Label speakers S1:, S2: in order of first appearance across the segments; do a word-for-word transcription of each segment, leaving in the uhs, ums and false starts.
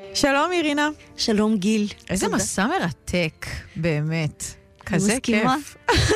S1: שלום אירינה.
S2: שלום גיל.
S1: איזה מסע מרתק, באמת. כזה כיף.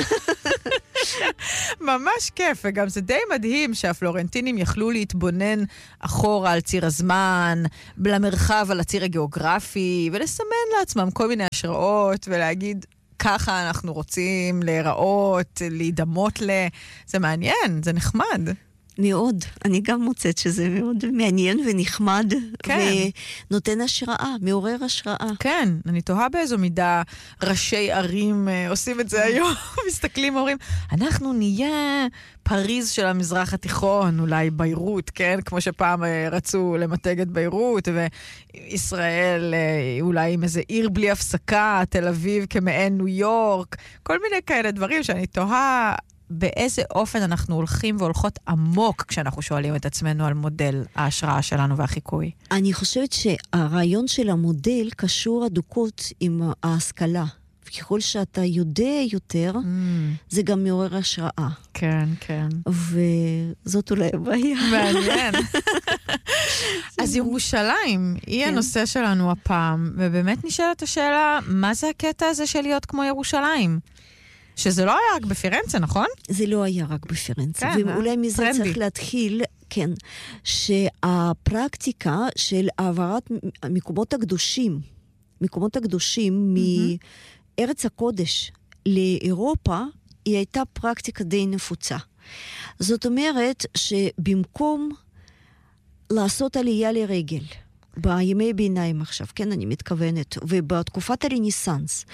S1: ממש כיף, וגם זה די מדהים שהפלורנטינים יכלו להתבונן אחורה על ציר הזמן, למרחב על הציר הגיאוגרפי, ולסמן לעצמם כל מיני השראות, ולהגיד, ככה אנחנו רוצים להיראות, להידמות ל... זה מעניין, זה נחמד.
S2: מאוד. אני גם מוצאת שזה מאוד מעניין ונחמד, כן. ונותן השראה, מעורר השראה.
S1: כן, אני תוהה באיזו מידה ראשי ערים אה, עושים את זה היום, מסתכלים ואומרים, אנחנו נהיה פריז של המזרח התיכון, אולי ביירות, כן? כמו שפעם אה, רצו למתג את ביירות, וישראל אה, אולי עם איזה עיר בלי הפסקה, תל אביב כמעין ניו יורק, כל מיני כאלה דברים שאני תוהה, באיזה אופן אנחנו הולכים והולכות עמוק כשאנחנו שואלים את עצמנו על מודל ההשראה שלנו והחיקוי?
S2: אני חושבת שהרעיון של המודל קשור הדוקות עם ההשכלה. וככל שאתה יודע יותר, mm. זה גם מעורר השראה.
S1: כן, כן.
S2: וזאת אולי הבעיה.
S1: מעניין. אז ירושלים היא הנושא שלנו הפעם, ובאמת נשאלת השאלה, מה זה הקטע הזה של להיות כמו ירושלים? שזה לא היה רק בפירנצה, נכון?
S2: זה לא היה רק בפירנצה. כן, ואולי מזה טרנדי. צריך להתחיל, כן, שהפרקטיקה של העברת מקומות הקדושים, מקומות הקדושים mm-hmm. מארץ הקודש לאירופה, היא הייתה פרקטיקה די נפוצה. זאת אומרת שבמקום לעשות עלייה לרגל, בימי ביניים עכשיו, כן, אני מתכוונת, ובתקופת הרנסנס,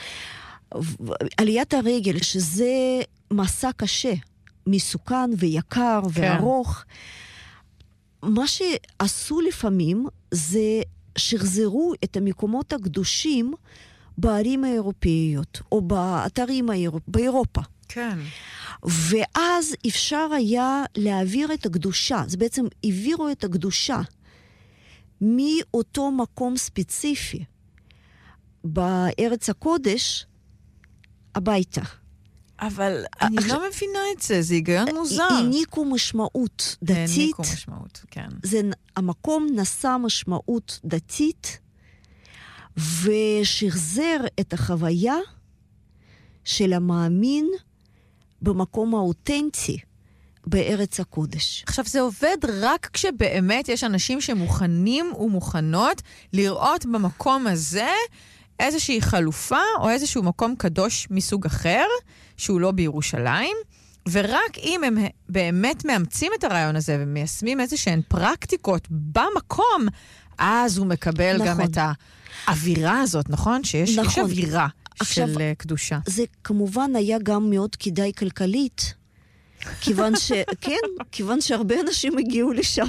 S2: עליית הרגל, שזה מסע קשה, מסוכן ויקר כן. וארוך, מה שעשו לפעמים זה שחזרו את המקומות הקדושים בערים האירופאיות, או באתרים האירופ... באירופה.
S1: כן.
S2: ואז אפשר היה להעביר את הקדושה, זה בעצם העבירו את הקדושה מאותו מקום ספציפי בארץ הקודש, הביתה.
S1: אבל אני לא מבינה את זה, זה היגיון מוזר.
S2: העניקו משמעות דתית.
S1: העניקו משמעות, כן.
S2: זה, המקום נשא משמעות דתית, ושחזר את החוויה של המאמין במקום האותנטי בארץ הקודש.
S1: עכשיו, זה עובד רק כשבאמת יש אנשים שמוכנים ומוכנות לראות במקום הזה איזושהי חלופה או איזשהו מקום קדוש מסוג אחר, שהוא לא בירושלים, ורק אם הם באמת מאמצים את הרעיון הזה ומיישמים איזשהן פרקטיקות במקום, אז הוא מקבל נכון. גם את האווירה הזאת, נכון? שיש נכון. יש אווירה עכשיו, של קדושה.
S2: זה כמובן היה גם מאוד כדאי כלכלית, כיוון ש... כן, כיוון שהרבה אנשים הגיעו לשם.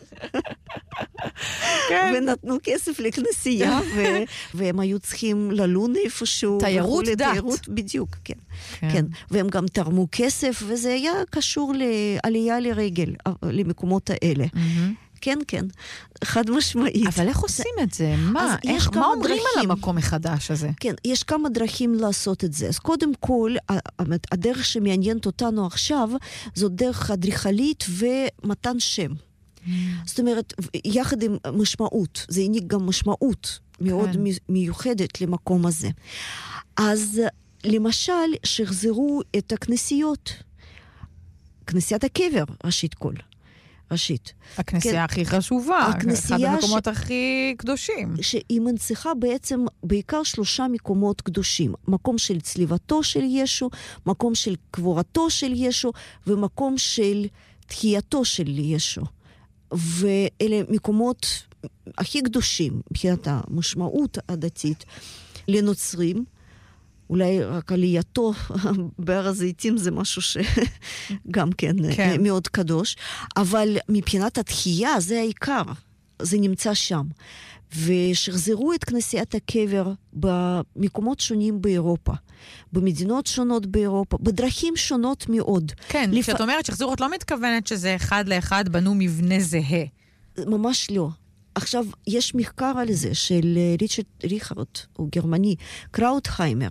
S2: כן. ונתנו כסף לכנסייה, ו... והם היו צריכים ללון איפשהו.
S1: תיירות דת.
S2: תיירות, בדיוק, כן. כן. כן. והם גם תרמו כסף, וזה היה קשור לעלייה לרגל, למקומות האלה. כן, כן, חד משמעית.
S1: אבל איך עושים את זה? מה? איך, מה אומרים על המקום החדש הזה?
S2: כן, יש כמה דרכים לעשות את זה. אז קודם כל, הדרך שמעניינת אותנו עכשיו, זו דרך אדריכלית ומתן שם. זאת אומרת, יחד עם משמעות, זה העניק גם משמעות מאוד מיוחדת למקום הזה. אז למשל, שחזרו את הכנסיות, כנסיית הקבר, ראשית כל. ראשית.
S1: הכנסייה כן. הכי חשובה, אחד המקומות ש... הכי קדושים.
S2: שהיא מנציחה בעצם בעיקר שלושה מקומות קדושים. מקום של צליבתו של ישו, מקום של קבורתו של ישו, ומקום של תחייתו של ישו. ואלה מקומות הכי קדושים, מבחינת המשמעות הדתית, לנוצרים. אולי רק עלייתו בהר הזיתים זה משהו שגם כן, כן מאוד קדוש, אבל מבחינת התחייה זה העיקר, זה נמצא שם. ושחזרו את כנסיית הקבר במקומות שונים באירופה, במדינות שונות באירופה, בדרכים שונות מאוד.
S1: כן, לפ... כשאת אומרת שחזרו, את לא מתכוונת שזה אחד לאחד בנו מבנה זהה.
S2: ממש לא. עכשיו, יש מחקר על זה של ריצ'רד ריכרד, הוא גרמני, קראוטהיימר,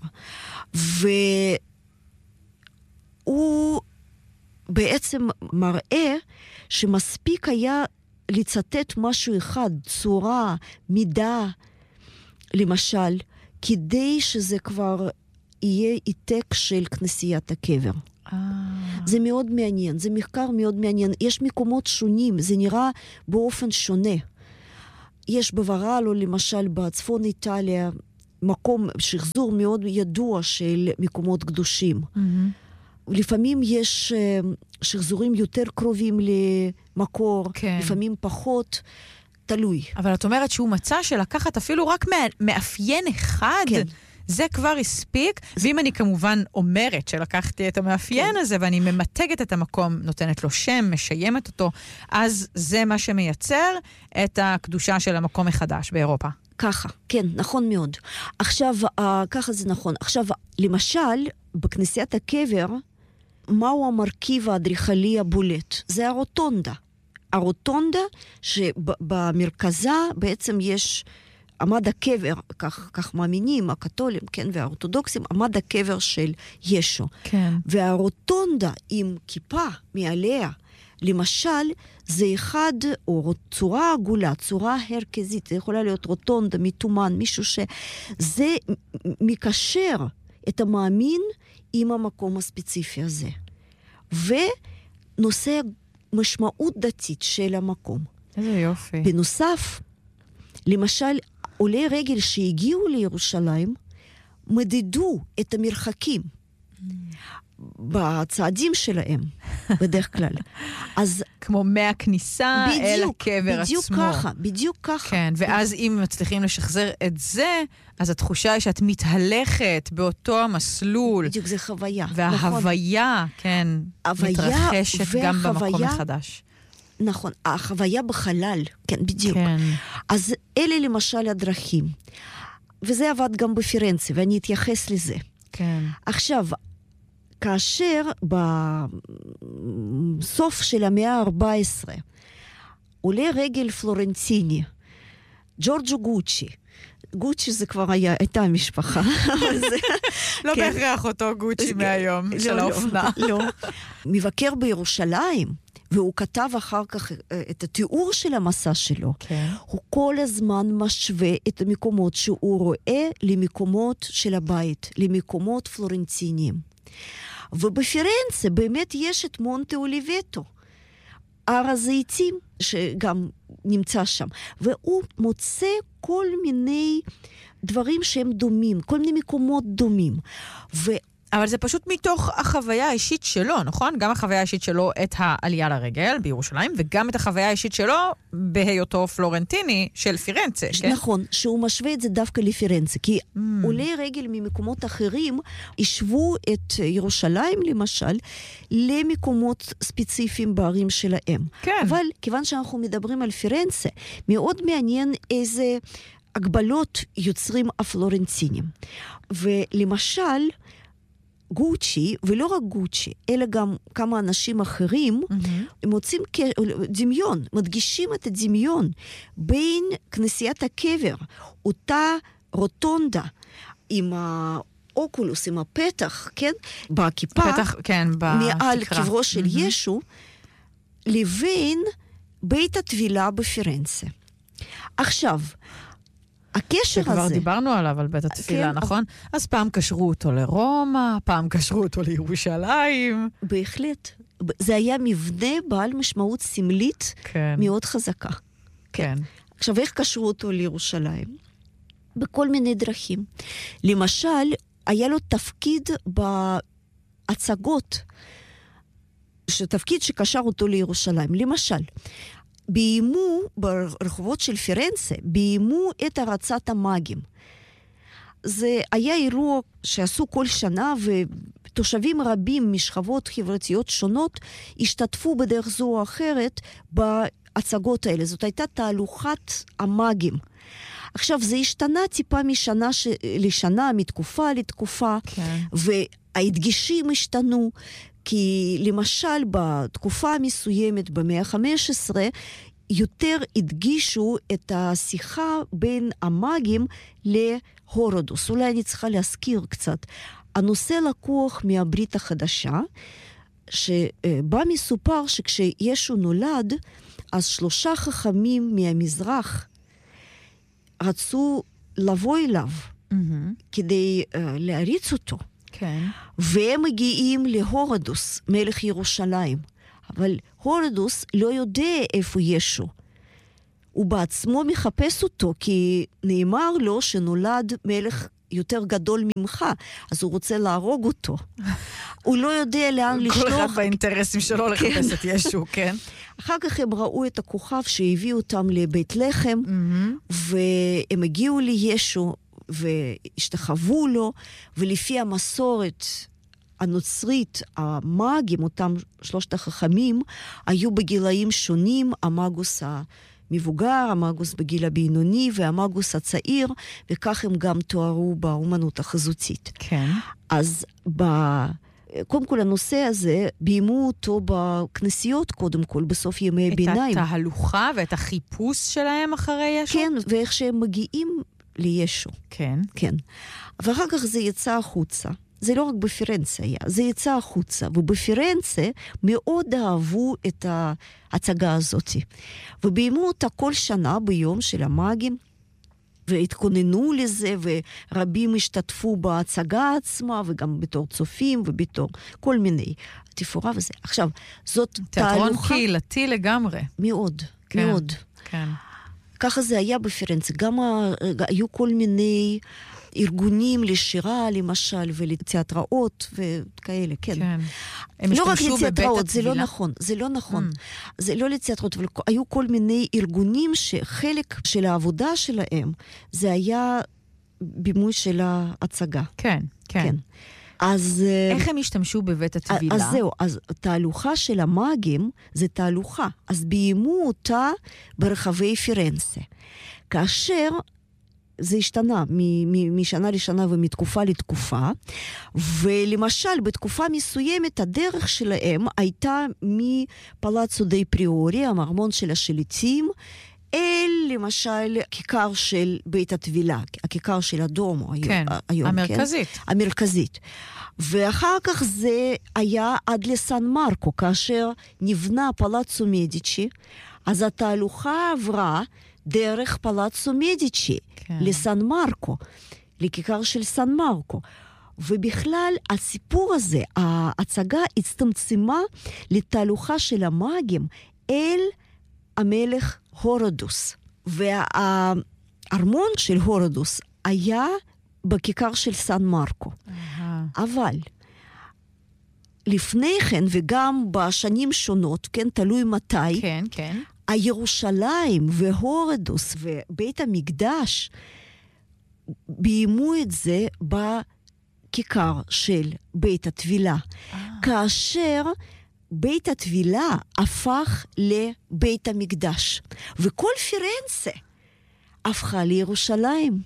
S2: והוא בעצם מראה שמספיק היה לצטט משהו אחד, צורה, מידה, למשל, כדי שזה כבר יהיה עתק של כנסיית הקבר. זה מאוד מעניין, זה מחקר מאוד מעניין. יש מקומות שונים, זה נראה באופן שונה. יש בוורלו, למשל, בצפון איטליה, מקום, שחזור מאוד ידוע של מקומות קדושים. Mm-hmm. לפעמים יש שחזורים יותר קרובים למקור, כן. לפעמים פחות, תלוי.
S1: אבל את אומרת שהוא מצא שלקחת אפילו רק מאפיין אחד, כן. זה כבר הספיק, זה... ואם אני כמובן אומרת שלקחתי את המאפיין כן. הזה, ואני ממתגת את המקום, נותנת לו שם, משיימת אותו, אז זה מה שמייצר את הקדושה של המקום מחדש באירופה.
S2: ככה, כן, נכון מאוד. עכשיו, ככה זה נכון. עכשיו, למשל, בכנסיית הקבר, מהו המרכיב האדריכלי הבולט? זה הרוטונדה. הרוטונדה שבמרכזה בעצם יש עמד הקבר, כך, כך מאמינים הקתולים, כן, והאורתודוקסים, עמד הקבר של ישו.
S1: כן.
S2: והרוטונדה עם כיפה מעליה, למשל, זה אחד, או צורה עגולה, צורה הרכזית, זה יכולה להיות רוטונדה, מתומן, מישהו שזה מקשר את המאמין עם המקום הספציפי הזה. ונושא משמעות דתית של המקום.
S1: איזה יופי.
S2: בנוסף, למשל, עולי רגל שהגיעו לירושלים, מדדו את המרחקים בצעדים שלהם, בדרך כלל. אז
S1: כמו מהכניסה בדיוק, אל הקבר
S2: בדיוק
S1: עצמו.
S2: בדיוק ככה, בדיוק ככה.
S1: כן, ואז אם מצליחים לשחזר את זה, אז התחושה היא שאת מתהלכת באותו המסלול.
S2: בדיוק, זה חוויה.
S1: וההוויה, נכון. כן, מתרחשת והחוויה, גם במקום מחדש.
S2: נכון, החוויה בחלל, כן, בדיוק.
S1: כן.
S2: אז אלה למשל הדרכים. וזה עבד גם בפירנצה, ואני אתייחס לזה.
S1: כן.
S2: עכשיו, כאשר בסוף של המאה ה-ארבע עשרה, עולה רגל פלורנטיני, ג'ורג'ו גוצ'י, גוצ'י זה כבר היה, הייתה המשפחה.
S1: לא בהכרח אותו גוצ'י מהיום של האופנה.
S2: לא, מבקר בירושלים, והוא כתב אחר כך את התיאור של המסע שלו.
S1: כן.
S2: הוא כל הזמן משווה את המקומות שהוא רואה למקומות של הבית, למקומות פלורנטיניים. ובפירנצה באמת יש את מונטה אוליבטו, הר הזיתים, שגם נמצא שם. והוא מוצא כל מיני דברים שהם דומים, כל מיני מקומות דומים. ו...
S1: אבל זה פשוט מתוך החוויה האישית שלו, נכון? גם החוויה האישית שלו את העלייה לרגל בירושלים, וגם את החוויה האישית שלו בהיותו פלורנטיני של פירנצה. כן?
S2: נכון, שהוא משווה את זה דווקא לפירנצה, כי mm. עולי רגל ממקומות אחרים ישבו את ירושלים, למשל, למקומות ספציפיים בערים שלהם.
S1: כן.
S2: אבל כיוון שאנחנו מדברים על פירנצה, מאוד מעניין איזה הגבלות יוצרים הפלורנטינים. ולמשל, גוצ'י, ולא רק גוצ'י, אלא גם כמה אנשים אחרים, mm-hmm. הם מוצאים דמיון, מדגישים את הדמיון בין כנסיית הקבר, אותה רוטונדה עם האוקולוס, עם הפתח, כן? בכיפה,
S1: פתח, כן,
S2: מעל קברו של mm-hmm. ישו, לבין בית הטבילה בפירנצה. עכשיו, הקשר הזה...
S1: כבר דיברנו עליו, על בית התפילה, כן, נכון? אבל... אז פעם קשרו אותו לרומא, פעם קשרו אותו לירושלים.
S2: בהחלט. זה היה מבנה בעל משמעות סמלית
S1: כן.
S2: מאוד חזקה.
S1: כן. כן.
S2: עכשיו, איך קשרו אותו לירושלים? בכל מיני דרכים. למשל, היה לו תפקיד בהצגות, תפקיד שקשר אותו לירושלים. למשל, ביימו, ברחובות של פירנצה, ביימו את הרצת המאגים. זה היה אירוע שעשו כל שנה, ותושבים רבים משכבות חברתיות שונות השתתפו בדרך זו או אחרת בהצגות האלה. זאת הייתה תהלוכת המאגים. עכשיו, זה השתנה טיפה משנה ש... לשנה, מתקופה לתקופה, כן. וההדגישים השתנו, כי למשל בתקופה המסוימת במאה ה-חמש עשרה, יותר הדגישו את השיחה בין המאגים להורודוס. אולי אני צריכה להזכיר קצת. הנושא לקוח מהברית החדשה, שבה מסופר שכשישו נולד, אז שלושה חכמים מהמזרח רצו לבוא אליו
S1: Mm-hmm.
S2: כדי uh, להריץ אותו.
S1: כן.
S2: והם מגיעים להורדוס, מלך ירושלים. אבל הורדוס לא יודע איפה ישו. הוא בעצמו מחפש אותו, כי נאמר לו שנולד מלך יותר גדול ממך, אז הוא רוצה להרוג אותו. הוא לא יודע לאן לשלוח.
S1: כל אחד באינטרסים שלו לחפש את ישו, כן.
S2: אחר כך הם ראו את הכוכב שהביא אותם לבית לחם, והם הגיעו לישו, והשתחוו לו, ולפי המסורת הנוצרית, המאגים, אותם שלושת החכמים, היו בגילאים שונים, המאגוס המבוגר, המאגוס בגיל הבינוני, והמאגוס הצעיר, וכך הם גם תוארו באומנות החזותית.
S1: כן.
S2: אז ב... קודם כל, הנושא הזה, ביימו אותו בכנסיות, קודם כל, בסוף ימי הביניים.
S1: את התהלוכה ואת החיפוש שלהם אחרי ישו?
S2: כן, ואיך שהם מגיעים לישו.
S1: כן.
S2: כן. ואחר כך זה יצא החוצה. זה לא רק בפירנצה היה, זה יצא החוצה. ובפירנצה מאוד אהבו את ההצגה הזאת. וביימו אותה כל שנה ביום של המאגים, והתכוננו לזה, ורבים השתתפו בהצגה עצמה, וגם בתור צופים, ובתור כל מיני תפאורה וזה. עכשיו, זאת
S1: תיאטרון
S2: תהלוכה...
S1: קהילתי לגמרי.
S2: מאוד,
S1: כן,
S2: מאוד.
S1: כן.
S2: ככה זה היה בפירנצה. גם ה... היו כל מיני ארגונים לשירה, למשל, ולתיאטראות, וכאלה, כן.
S1: כן. הם
S2: לא רק
S1: השתמשו בבית
S2: לתיאטראות, זה לא
S1: הטבילה?
S2: נכון, זה לא נכון.
S1: Mm.
S2: זה לא לתיאטראות, אבל היו כל מיני ארגונים שחלק של העבודה שלהם, זה היה בימוי של ההצגה.
S1: כן, כן.
S2: כן. אז...
S1: איך הם השתמשו בבית הטבילה?
S2: אז זהו, אז תהלוכה של המאגים זה תהלוכה. אז ביימו אותה ברחבי פירנצה. כאשר זה השתנה מ- מ- משנה לשנה ומתקופה לתקופה, ולמשל בתקופה מסוימת הדרך שלהם הייתה מפלאצו די פריורי, המרמון של השליטים, אל למשל כיכר של בית הטבילה, הכיכר של הדומו
S1: כן,
S2: היום,
S1: המרכזית.
S2: כן? המרכזית. ואחר כך זה היה עד לסן מרקו, כאשר נבנה פלאצו מדיצ'י, אז התהלוכה עברה דרך פלאצו מדיצ'י, כן. לסן מרקו, לכיכר של סן מרקו. ובכלל הסיפור הזה, ההצגה הצטמצמה לתהלוכה של המאגים אל המלך הורדוס. והארמון של הורדוס היה בכיכר של סן מרקו. אבל לפני כן, וגם בשנים שונות, כן, תלוי מתי,
S1: כן, כן.
S2: הירושלים והורדוס ובית המקדש ביימו את זה בכיכר של בית הטבילה. כאשר בית הטבילה הפך לבית המקדש. וכל פירנצה הפכה לירושלים.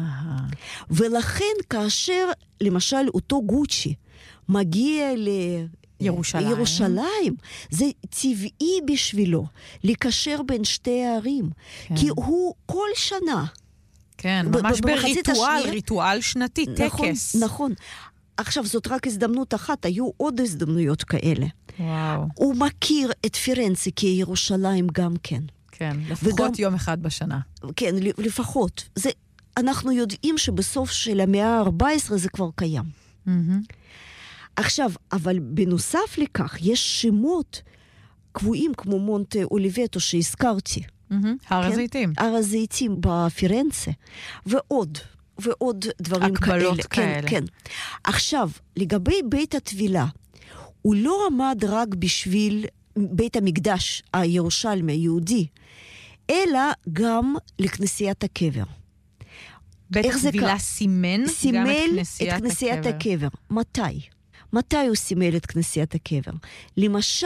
S2: ולכן כאשר למשל אותו גוצ'י מגיע ל...
S1: ירושלים.
S2: ירושלים, זה טבעי בשבילו לקשר בין שתי הערים. כן. כי הוא כל שנה...
S1: כן, ממש בריטואל, ריטואל שנתי,
S2: נכון,
S1: טקס.
S2: נכון. עכשיו, זאת רק הזדמנות אחת, היו עוד הזדמנויות כאלה.
S1: וואו.
S2: הוא מכיר את פירנצה כירושלים גם כן.
S1: כן, לפחות וגם, יום אחד בשנה.
S2: כן, לפחות. זה, אנחנו יודעים שבסוף של המאה ה-ארבע עשרה זה כבר קיים. Mm-hmm. עכשיו, אבל בנוסף לכך, יש שמות קבועים כמו מונטה אוליבטו שהזכרתי.
S1: Mm-hmm. הר כן? הזיתים.
S2: הר הזיתים בפירנצה. ועוד, ועוד דברים כאלה.
S1: הקבלות כאלה.
S2: כן, כן. עכשיו, לגבי בית הטבילה, הוא לא עמד רק בשביל בית המקדש הירושלמי היהודי, אלא גם לכנסיית הקבר.
S1: בית הטבילה כ... סימן,
S2: סימל
S1: גם את כנסיית,
S2: את כנסיית
S1: הקבר.
S2: הקבר. מתי? מתי הוא סימל את כנסיית הקבר? למשל,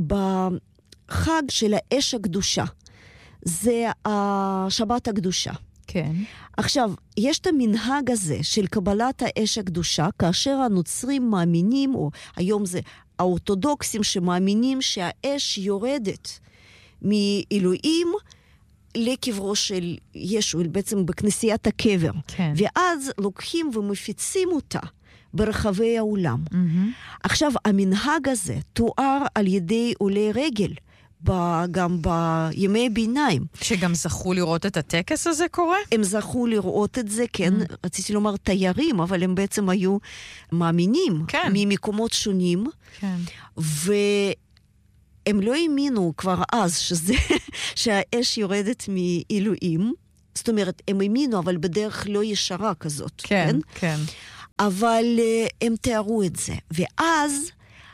S2: בחג של האש הקדושה. זה השבת הקדושה.
S1: כן.
S2: עכשיו, יש את המנהג הזה של קבלת האש הקדושה, כאשר הנוצרים מאמינים, או היום זה האורתודוקסים שמאמינים שהאש יורדת מאלוהים לקברו של ישו, בעצם בכנסיית הקבר.
S1: כן.
S2: ואז לוקחים ומפיצים אותה ברחבי העולם.
S1: Mm-hmm.
S2: עכשיו, המנהג הזה תואר על ידי עולי רגל ב- גם בימי ביניים.
S1: שגם זכו לראות את הטקס הזה קורה?
S2: הם זכו לראות את זה, כן, mm. רציתי לומר תיירים, אבל הם בעצם היו מאמינים
S1: כן.
S2: ממקומות שונים,
S1: כן.
S2: והם לא האמינו כבר אז שזה, שהאש יורדת מאלוהים, זאת אומרת, הם האמינו, אבל בדרך לא ישרה כזאת,
S1: כן,
S2: כן?
S1: כן.
S2: אבל uh, הם תיארו את זה, ואז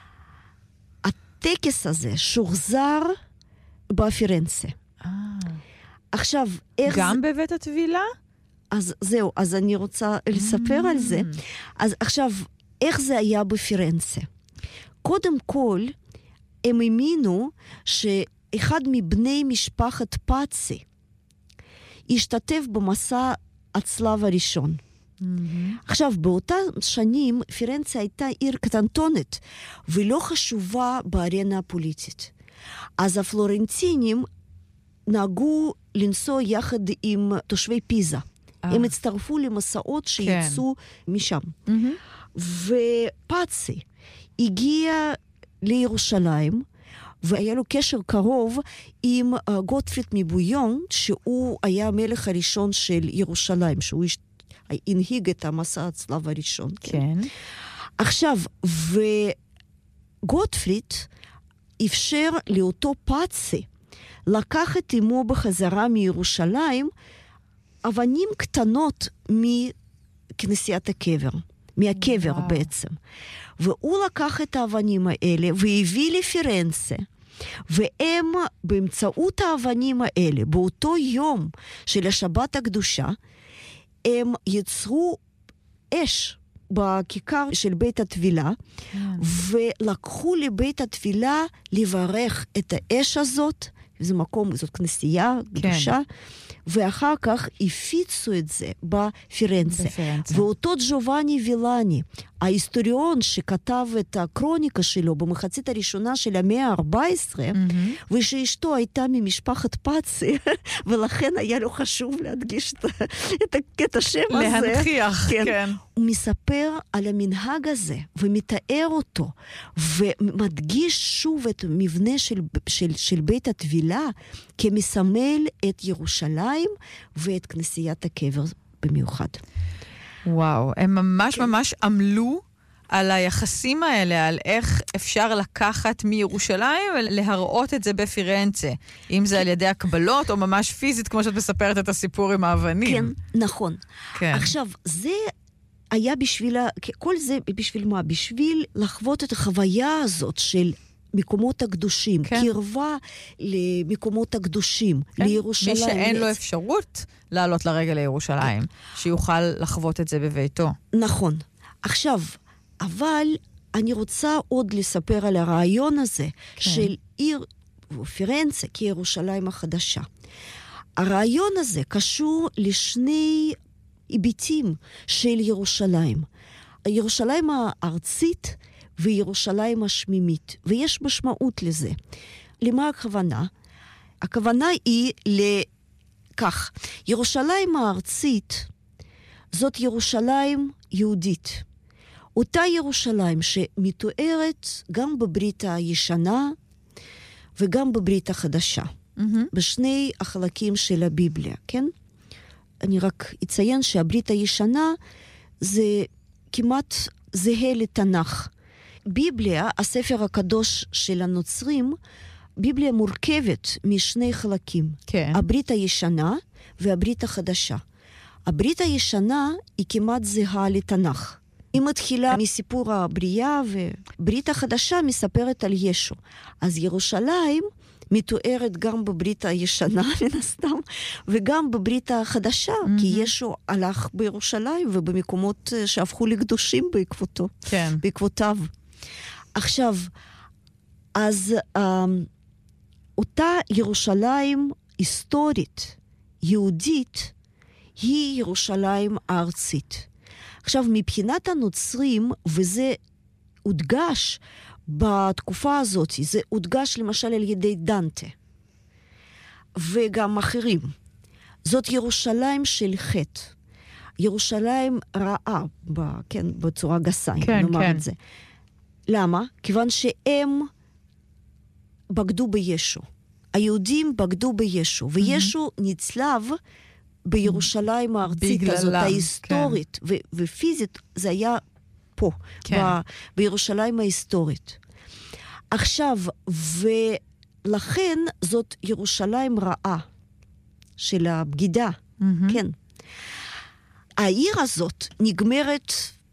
S2: הטקס הזה שוחזר בפירנצה.
S1: אה.
S2: עכשיו, איך
S1: גם
S2: זה...
S1: בבית הטבילה?
S2: אז זהו, אז אני רוצה לספר
S1: Mm.
S2: על זה. אז עכשיו, איך זה היה בפירנצה? קודם כל, הם האמינו שאחד מבני משפחת פאצי השתתף במסע הצלב הראשון.
S1: Mm-hmm.
S2: עכשיו, באותם שנים, פירנצה הייתה עיר קטנטונת, ולא חשובה בארנה הפוליטית. אז הפלורנטינים נהגו לנסוע יחד עם תושבי פיזה. אה. הם הצטרפו למסעות שיצאו כן. משם. Mm-hmm. ופאצי הגיע לירושלים, והיה לו קשר קרוב עם uh, גוטפריד מבויון, שהוא היה המלך הראשון של ירושלים, שהוא יש... הנהיג את המסע הצלב הראשון. כן.
S1: כן.
S2: עכשיו, וגוטפריד אפשר לאותו פאצי לקחת עמו בחזרה מירושלים אבנים קטנות מכנסיית הקבר, מהקבר וואו. בעצם. והוא לקח את האבנים האלה והביא לפירנצה, והם באמצעות האבנים האלה, באותו יום של השבת הקדושה, הם יצרו אש בכיכר של בית התפילה, yeah. ולקחו לבית התפילה לברך את האש הזאת, זה מקום, זאת כנסייה קדושה, כן. ואחר כך הפיצו את זה בפירנצה. בפירנצה. ואותו ג'ובאני וילני, ההיסטוריון שכתב את הקרוניקה שלו במחצית הראשונה של המאה ה-ארבע עשרה, mm-hmm. ושאשתו הייתה ממשפחת פאצי, ולכן היה לו חשוב להדגיש את, את, את השם הזה.
S1: להנחיח, כן. כן.
S2: הוא מספר על המנהג הזה, ומתאר אותו, ומדגיש שוב את המבנה של, של, של בית התבילה, כמסמל את ירושלים ואת כנסיית הקבר במיוחד.
S1: וואו, הם ממש ממש עמלו על היחסים האלה, על איך אפשר לקחת מירושלים ולהראות את זה בפירנצה. אם זה על ידי הקבלות או ממש פיזית, כמו שאת מספרת את הסיפור עם האבנים.
S2: כן, נכון. כן. עכשיו, זה היה בשביל, כל זה בשביל מה? בשביל לחוות את החוויה הזאת של מקומות הקדושים, כן. קרבה למקומות הקדושים, כן. לירושלים.
S1: מי שאין לו אפשרות לעלות לרגל לירושלים, כן. שיוכל לחוות את זה בביתו.
S2: נכון. עכשיו, אבל אני רוצה עוד לספר על הרעיון הזה, כן. של עיר פירנצה כירושלים החדשה. הרעיון הזה קשור לשני היבטים של ירושלים. ירושלים הארצית וירושלים השמימית, ויש משמעות לזה. למה הכוונה? הכוונה היא לכך, ירושלים הארצית זאת ירושלים יהודית. אותה ירושלים שמתוארת גם בברית הישנה וגם בברית החדשה. Mm-hmm. בשני החלקים של הביבליה, כן? אני רק אציין שהברית הישנה זה כמעט זהה לתנ"ך. ביבליה, הספר הקדוש של הנוצרים, ביבליה מורכבת משני חלקים.
S1: כן.
S2: הברית הישנה והברית החדשה. הברית הישנה היא כמעט זהה לתנ"ך. היא מתחילה מסיפור הבריאה, וברית החדשה מספרת על ישו. אז ירושלים מתוארת גם בברית הישנה, מן הסתם, וגם בברית החדשה, mm-hmm. כי ישו הלך בירושלים ובמקומות שהפכו לקדושים בעקבותו,
S1: כן.
S2: בעקבותיו. עכשיו, אז אותה ירושלים היסטורית, יהודית, היא ירושלים הארצית. עכשיו, מבחינת הנוצרים, וזה הודגש בתקופה הזאת, זה הודגש למשל על ידי דנטה, וגם אחרים. זאת ירושלים של חטא. ירושלים רעה, ב, כן, בצורה גסה,
S1: כן,
S2: נאמר
S1: כן.
S2: את זה. למה? כיוון שהם בגדו בישו. היהודים בגדו בישו, וישו נצלב בירושלים הארצית
S1: בגללם,
S2: הזאת, ההיסטורית, ו- ופיזית זה היה פה,
S1: כן.
S2: ב- בירושלים ההיסטורית. עכשיו, ולכן זאת ירושלים רעה, של הבגידה,
S1: מהמם.
S2: כן. העיר הזאת נגמרת